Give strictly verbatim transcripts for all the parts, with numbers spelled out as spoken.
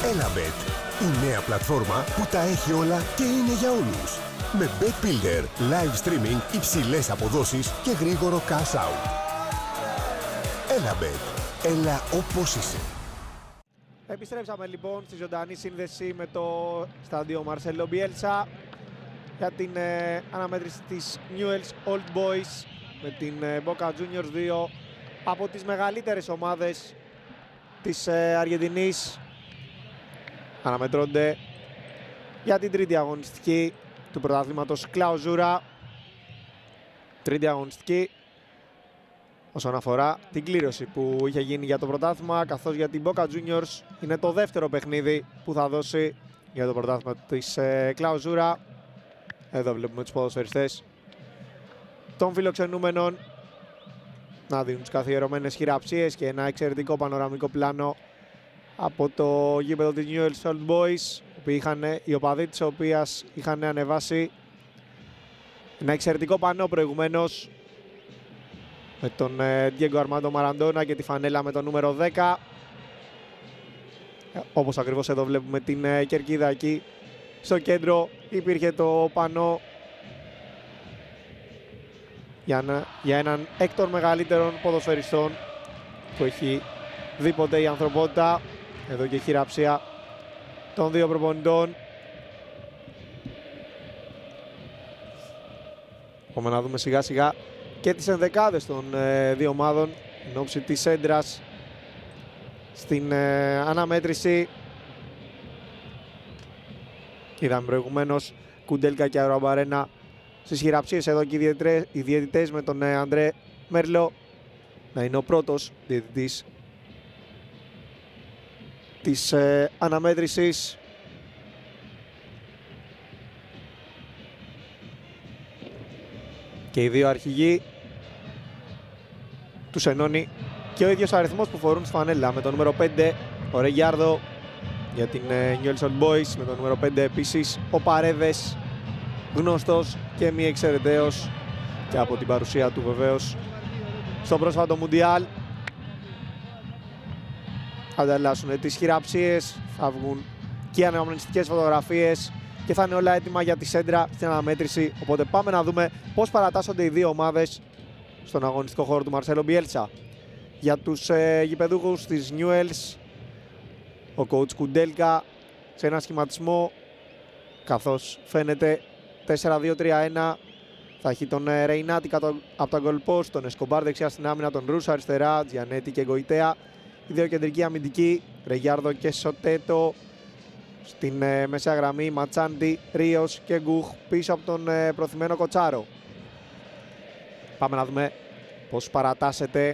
Elabet, η νέα πλατφόρμα που τα έχει όλα και είναι για όλους. Με Bet Builder, live streaming, υψηλές αποδόσεις και γρήγορο cash out. Elabet, έλα όπως είσαι. Επιστρέψαμε λοιπόν στη ζωντανή σύνδεση με το στάδιο Μαρσέλο Μπιέλσα για την ε, αναμέτρηση της Newell's Old Boys με την ε, Boca Juniors, δύο από τις μεγαλύτερες ομάδες της ε, Αργεντινής. Αναμετρώνται για την τρίτη αγωνιστική του πρωταθλήματος Κλαουζούρα. Τρίτη αγωνιστική όσον αφορά την κλήρωση που είχε γίνει για το πρωτάθλημα, καθώς για την Boca Juniors είναι το δεύτερο παιχνίδι που θα δώσει για το πρωτάθλημα της ε, Κλαουζούρα. Εδώ βλέπουμε τους ποδοσφαιριστές των φιλοξενούμενων να δίνουν τις καθιερωμένες χειραψίες και ένα εξαιρετικό πανοραμικό πλάνο από το γήπεδο της Newell's Old Boys, που είχαν, οι οπαδοί της οποίας είχαν ανεβάσει ένα εξαιρετικό πανό προηγουμένως με τον ε, Diego Armando Maradona και τη φανέλα με το νούμερο δέκα. Ε, όπως ακριβώς εδώ βλέπουμε την ε, κερκίδα εκεί στο κέντρο υπήρχε το πανό για, να, για έναν εκ των μεγαλύτερων ποδοσφαιριστών που έχει δει ποτέ η ανθρωπότητα. Εδώ και η χειραψία των δύο προπονητών. Πάμε να δούμε σιγά σιγά και τις ενδεκάδες των ε, δύο ομάδων εν ώψη της έντρας στην ε, αναμέτρηση. Είδαμε προηγουμένως Κουντέλκα και Αερομπαρένα στις χειραψίες. Εδώ και οι διαιτητές με τον ε, Αντρέ Μέρλο να είναι ο πρώτος διαιτητής της ε, αναμέτρησης. Και οι δύο αρχηγοί τους ενώνει και ο ίδιος αριθμός που φορούν στη φανέλα με το νούμερο πέντε ο Ρεγιάρδο για την ε, Newell's Old Boys, με το νούμερο πέντε επίσης ο Παρέδες, γνωστός και μη εξαιρεταίος και από την παρουσία του βεβαίως στο πρόσφατο Μουντιάλ. Θα ανταλλάσσουν τις χειραψίες, θα βγουν και αναμνηστικές φωτογραφίες και θα είναι όλα έτοιμα για τη σέντρα στην αναμέτρηση. Οπότε πάμε να δούμε πώς παρατάσσονται οι δύο ομάδες στον αγωνιστικό χώρο του Μαρσέλο Μπιέλσα. Για τους ε, γηπεδούχους της Newell's, ο coach Κουντέλκα σε ένα σχηματισμό, καθώς φαίνεται τέσσερα δύο τρία ένα. Θα έχει τον ε, Ρεϊνάτη κάτω από τα goal post, τον Εσκομπάρ δεξιά στην άμυνα, τον Ρούσο αριστερά, Τζιανέτη και Γκοϊτέα. Οι δύο κεντρικοί αμυντικοί, Ρεγιάρδο και Σοτέτο. Στην ε, μεσαία γραμμή Ματσάντι, Ρίος και Γκουχ πίσω από τον ε, προθυμένο Κοτσάρο. Πάμε να δούμε πώς παρατάσσεται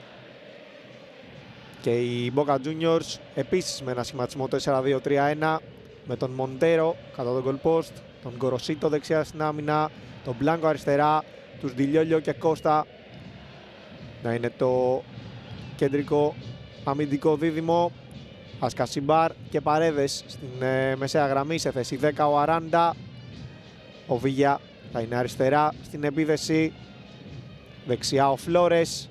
και η Boca Juniors, επίσης με ένα σχηματισμό τέσσερα δύο τρία ένα, με τον Μοντέρο κατά τον goal post, τον Γκοροσίτο δεξιά στην άμυνα, τον Μπλάνκο αριστερά, τους Ντιλιόλιο και Κώστα να είναι το κεντρικό αμυντικό δίδυμο. Ασκασιμπάρ και Παρέδες στην ε, μεσαία γραμμή, σε θέση δέκα ο Αράντα. Ο Βίγια θα είναι αριστερά στην επίδεση, δεξιά ο Φλόρες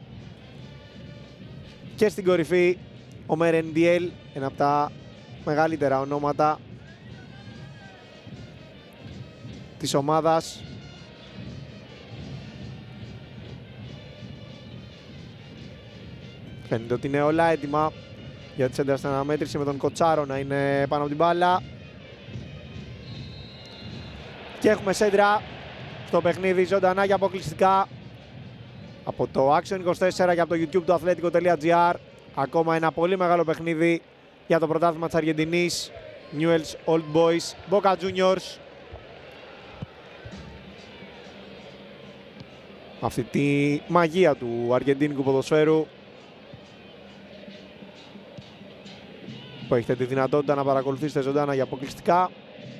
και στην κορυφή ο Μερεντιέλ, ένα από τα μεγαλύτερα ονόματα της ομάδας. Φαίνεται ότι είναι όλα έτοιμα για τη σέντρα στην αναμέτρηση, με τον Κοτσάρο να είναι πάνω από την μπάλα. Και έχουμε σέντρα στο παιχνίδι ζωντανά και αποκλειστικά από το Action είκοσι τέσσερα και από το YouTube του Athletico.gr. Ακόμα ένα πολύ μεγάλο παιχνίδι για το πρωτάθλημα της Αργεντινής. Newell's Old Boys, Boca Juniors. Αυτή τη μαγεία του αργεντίνικου ποδοσφαίρου που έχετε τη δυνατότητα να παρακολουθήσετε ζωντανά για αποκλειστικά.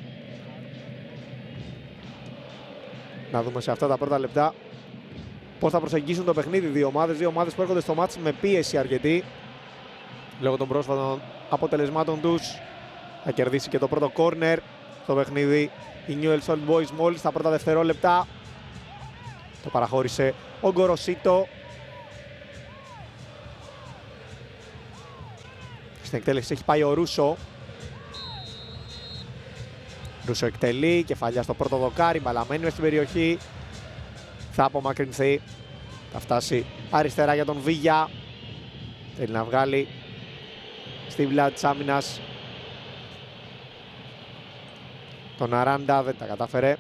Να δούμε σε αυτά τα πρώτα λεπτά πώς θα προσεγγίσουν το παιχνίδι δύο ομάδες. Δύο ομάδες που έρχονται στο μάτς με πίεση αρκετή λόγω των πρόσφατων αποτελεσμάτων τους. Θα κερδίσει και το πρώτο corner στο παιχνίδι η Newell's Old Boys μόλις τα πρώτα δευτερόλεπτα. Το παραχώρησε ο Γκοροσίτο. Στην εκτέλεση έχει πάει ο Ρούσο. Ρούσο εκτελεί, κεφαλιά στο πρώτο δοκάρι, μπαλαμένη μες στην περιοχή. Θα απομακρυνθεί, θα φτάσει αριστερά για τον Βίγια. Θέλει να βγάλει στη βλάβη της άμυνας τον Αράντα, δεν τα κατάφερε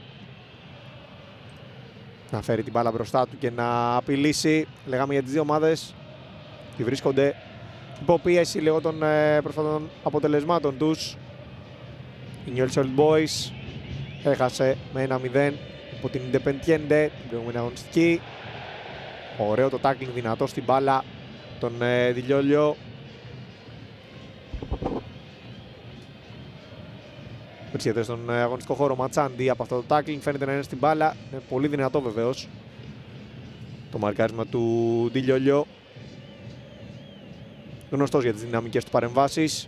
να φέρει την μπάλα μπροστά του και να απειλήσει. Λέγαμε για τις δύο ομάδες ότι βρίσκονται υποπίεση λίγο των ε, προσφατών αποτελεσμάτων τους. Η Newell's Old Boys έχασε με ένα μηδέν από την Independiente την προηγούμενη αγωνιστική. Ωραίο το tackling, δυνατό στην μπάλα τον ε, Δηλιόλιο. Βρίσκεται στον ε, αγωνιστικό χώρο Ματσάντι από αυτό το tackling, φαίνεται να είναι στην μπάλα. Είναι πολύ δυνατό βεβαίως το μαρκάρισμα του Δηλιόλιο. Γνωστός για τις δυναμικές του παρεμβάσεις.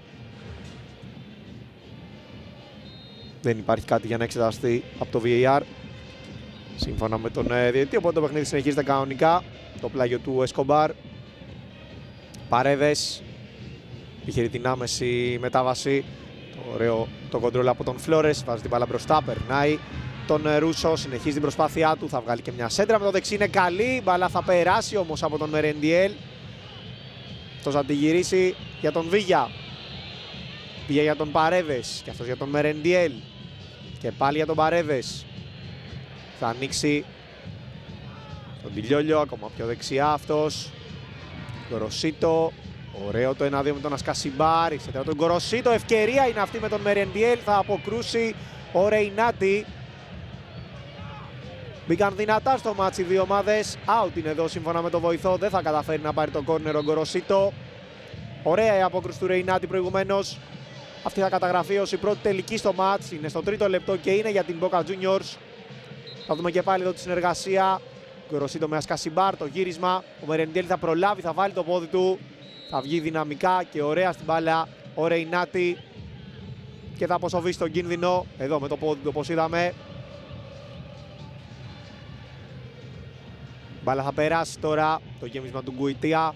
Δεν υπάρχει κάτι για να εξεταστεί από το βι έι αρ σύμφωνα με τον ε, διαιτητή, οπότε το παιχνίδι συνεχίζεται κανονικά. Το πλάγιο του Εσκομπάρ. Παρέδες. Είχε την άμεση μετάβαση. Το ωραίο το κοντρόλ από τον Φλόρες. Βάζει την μπάλα μπροστά, περνάει τον ε, Ρούσο. Συνεχίζει την προσπάθειά του. Θα βγάλει και μια σέντρα με το δεξί. Είναι καλή. Μπάλα θα περάσει όμως από τον Μερεντιέλ. Αυτός θα τη γυρίσει για τον Βίγια. Πήγε για τον Παρέδες. Και αυτός για τον Μερεντιέλ. Και πάλι για τον Παρέδες. Θα ανοίξει τον Τιλιόλιο, ακόμα πιο δεξιά αυτός. Γκοροσίτο. Ωραίο το ένα δύο με τον Ασκασιμπάρ. Εξαιτία τον Γκοροσίτο. Ευκαιρία είναι αυτή με τον Μερεντιέλ. Θα αποκρούσει ο Ρεϊνάτη. Μπήκαν δυνατά στο μάτς οι δύο ομάδες. Out είναι εδώ σύμφωνα με το βοηθό. Δεν θα καταφέρει να πάρει το κόρνερ ο Γκοροσίτο. Ωραία η απόκρουση του Ρεϊνάτη προηγουμένως. Αυτή θα καταγραφεί ως η πρώτη τελική στο μάτς. Είναι στο τρίτο λεπτό και είναι για την Boca Juniors. Θα δούμε και πάλι εδώ τη συνεργασία. Γκοροσίτο με Ασκασιμπάρ, το γύρισμα. Ο Μερεντιέλ θα προλάβει, θα βάλει το πόδι του. Θα βγει δυναμικά και ωραία στην μπάλα ο Ρεϊνάτη. Και θα αποσοβήσει τον κίνδυνο. Εδώ με το πόδι του όπως είδαμε. Μπάλα θα περάσει τώρα. Το γέμισμα του Γκουιτία.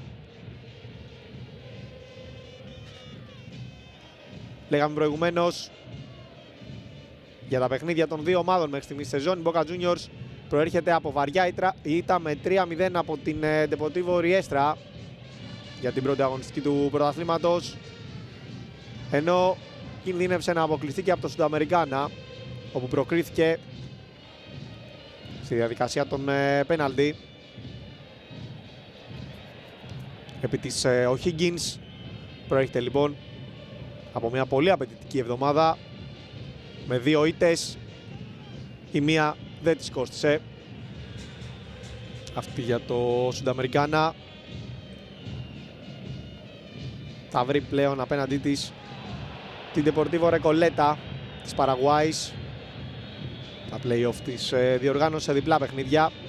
Λέγαμε προηγουμένως για τα παιχνίδια των δύο ομάδων μέχρι στιγμή στη σεζόν. Η Boca Juniors προέρχεται από βαριά ήττα με τρία μηδέν από την Deportivo Riestra για την πρώτη αγωνιστική του πρωταθλήματος, ενώ κινδύνευσε να αποκλειστεί και από το Σουνταμερικάνα, όπου προκρίθηκε στη διαδικασία των πέναλτι επί της ο Higgins. Προέρχεται λοιπόν από μια πολύ απαιτητική εβδομάδα με δύο ήττες. Η μία δεν της κόστησε, αυτή για το Σουνταμερικάνα. Θα βρει πλέον απέναντί της την Deportivo Recoleta της Παραγουάης. Τα play-off της διοργάνωσε διπλά παιχνίδια.